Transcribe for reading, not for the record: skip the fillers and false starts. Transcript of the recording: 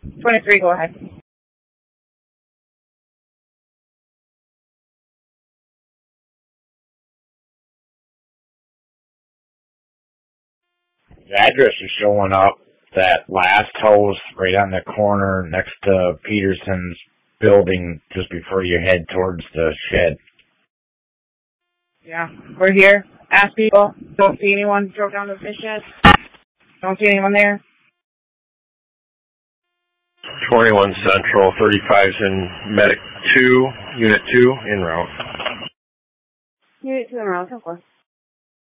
23, go ahead. The address is showing up. That last house right on the corner next to Peterson's building just before you head towards the shed. Yeah, we're here. Ask people. Don't see anyone. Drove down to the fish shed. Don't see anyone there. 21 Central, 35's in Medic 2, Unit 2, en route. Unit 2 en route, of course.